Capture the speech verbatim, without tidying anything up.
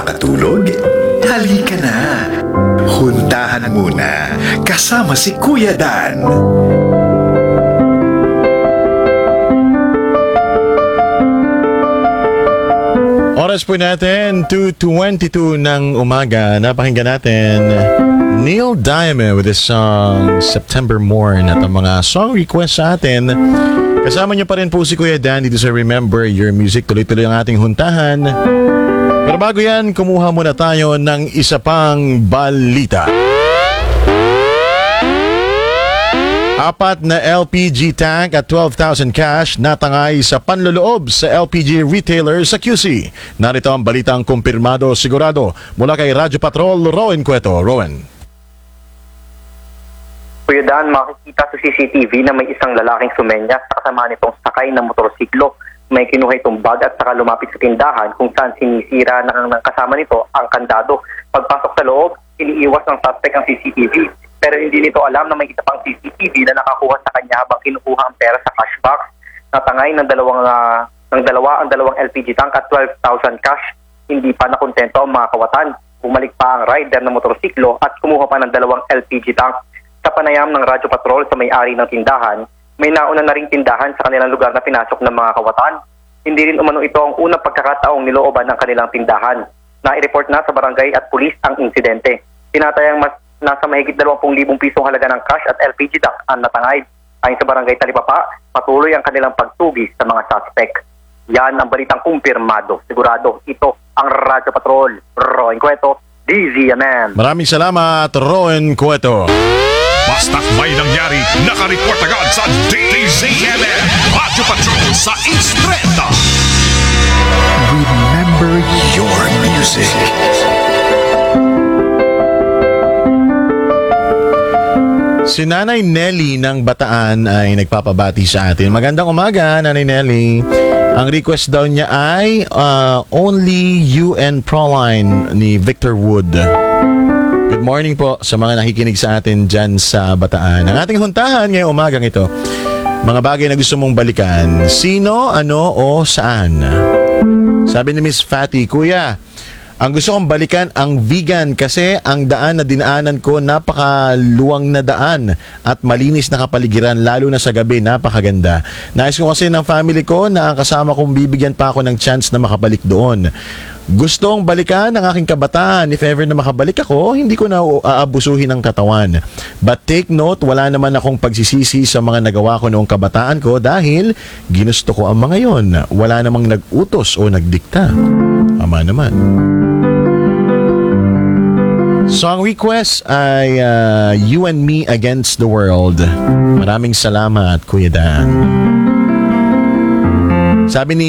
makakatulog? Halika na! Huntahan muna kasama si Kuya Dan. Oras po natin, two twenty-two ng umaga. Napakinggan natin Neil Diamond with his song September Morn at ang mga song request sa atin. Kasama niyo pa rin po si Kuya Dan dito sa Remember Your Music. Tuloy-tuloy ang ating huntahan. Pero bago yan, kumuha muna tayo ng isa pang balita. Apat na L P G tank at twelve thousand cash natangay sa panloloob sa L P G retailer sa Q C. Narito ang balitang kumpirmado sigurado mula kay Radyo Patrol, Rowan Cueto. Rowan. Kuya Dan, makikita sa C C T V na may isang lalaking sumenya sa kasama nitong sakay ng motorsiklo. May kinuha itong bag at saka lumapit sa tindahan kung saan sinisira ng, ng kasama nito ang kandado. Pagpasok sa loob, iniiwas ng suspect ang C C T V. Pero hindi nito alam na may isa pang C C T V na nakakuha sa kanya habang kinukuha ang pera sa cash box. Natangay ng dalawang, uh, ng dalawa ang dalawang L P G tank at twelve thousand cash. Hindi pa nakontento ang mga kawatan. Bumalik pa ang rider ng motorsiklo at kumuha pa ng dalawang L P G tank. Sa panayam ng Radyo Patrol sa may-ari ng tindahan, may nauna na ring tindahan sa kanilang lugar na pinasok ng mga kawatan. Hindi rin umano ito ang unang pagkakataong nilooban ng kanilang tindahan. Nai-report na sa barangay at pulis ang insidente. Tinatayang mas nasa mahigit dalawang libong pisong halaga ng cash at L P G tank ang natangay. Ayon sa barangay Talipapa, patuloy ang kanilang pagtugis sa mga suspect. Yan ang balitang kumpirmado. Sigurado, ito ang Radyo Patrol. Rowan Cueto, D Z M M. Maraming salamat, Rowan Cueto. Basta't may nangyari, nakareport agad sa D Z M M. Radyo Patrol sa Instreta. Remember your music. Si Nanay Nelly ng Bataan ay nagpapabati sa atin. Magandang umaga, Nanay Nelly. Ang request daw niya ay uh, Only You and Proline ni Victor Wood. Good morning po sa mga nakikinig sa atin dyan sa Bataan. Ang ating huntahan ngayong umagang ito, mga bagay na gusto mong balikan. Sino, ano, o saan? Sabi ni Miss Fatty, Kuya, ang gusto kong balikan ang vegan kasi ang daan na dinaanan ko napakaluwang na daan at malinis na kapaligiran lalo na sa gabi, napakaganda. Nais ko kasi ng family ko na ang kasama kong bibigyan pa ako ng chance na makabalik doon. Gustong balikan ang aking kabataan. If ever na makabalik ako, hindi ko na aabusuhin ng katawan. But take note, wala naman akong pagsisisi sa mga nagawa ko noong kabataan ko dahil ginusto ko ang mga yon. Wala namang nag-utos o nagdikta. Ama naman. Song request ay uh, You and Me Against the World. Maraming salamat, Kuya Dan. Sabi ni